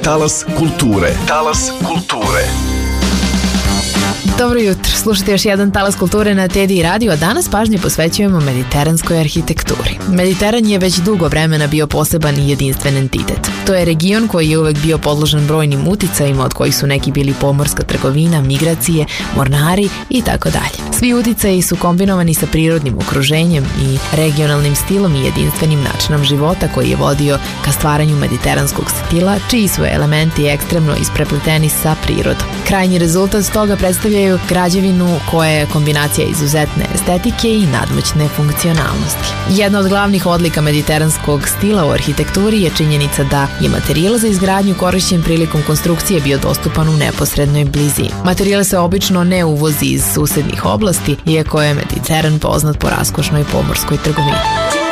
Talas kulture. Talas kulture. Dobro jutro, slušajte još jedan Talas kulture na TDI Radio, a danas pažnje posvećujemo mediteranskoj arhitekturi. Mediteran je već dugo vremena bio poseban i jedinstven entitet. To je region koji je uvek bio podložan brojnim uticajima, od kojih su neki bili pomorska trgovina, migracije, mornari i tako dalje. Svi uticaji su kombinovani sa prirodnim okruženjem i regionalnim stilom i jedinstvenim načinom života koji je vodio ka stvaranju mediteranskog stila, čiji su elementi ekstremno isprepleteni sa prirodom. Krajnji rezultat toga predstavljaju građevinu koja je kombinacija izuzetne estetike i nadmoćne funkcionalnosti. Jedna od glavnih odlika mediteranskog stila u arhitekturi je činjenica da je materijal za izgradnju korišćen prilikom konstrukcije bio dostupan u neposrednoj blizini. Materijal se obično ne uvozi iz susednih oblasti, iako je Mediteran poznat po raskošnoj pomorskoj trgovini.